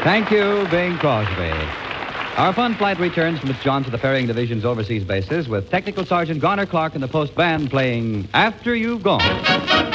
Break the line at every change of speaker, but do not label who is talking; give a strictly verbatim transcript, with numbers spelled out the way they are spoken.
Thank you, Bing Crosby. Our fun flight returns from its jaunt to the ferrying division's overseas bases with Technical Sergeant Garner Clark and the Post Band playing After You've Gone.